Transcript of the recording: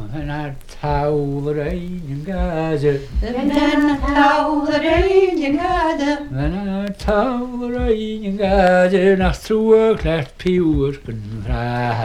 When I tawl yr ein yn gada. When I tawl yr ein yn gada. When I tawl yr ein yn gada. Nach trwy clef piwr gynfra.